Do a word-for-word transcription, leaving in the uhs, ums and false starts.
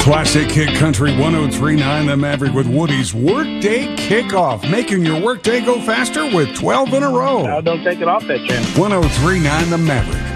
Classic Hit Country one oh three point nine The Maverick with Woody's Workday Kickoff, making your workday go faster with twelve in a row. Now don't take it off that channel. one oh three point nine The Maverick.